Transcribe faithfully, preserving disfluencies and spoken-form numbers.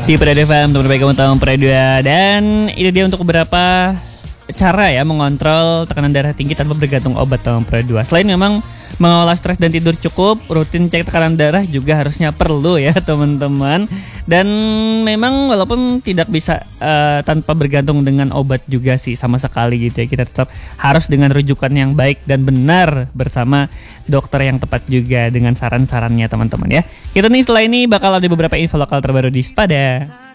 Di Pride F M, teman baik kamu tahu Pride dua. Dan itu dia untuk beberapa cara ya mengontrol tekanan darah tinggi tanpa bergantung obat dalam Pride dua. Selain memang mengolah stres dan tidur cukup, rutin cek tekanan darah juga harusnya perlu ya teman-teman. Dan memang walaupun tidak bisa uh, tanpa bergantung dengan obat juga sih sama sekali gitu ya. Kita tetap harus dengan rujukan yang baik dan benar bersama dokter yang tepat juga dengan saran-sarannya teman-teman ya. Kita nih setelah ini bakal ada beberapa info lokal terbaru di Spada.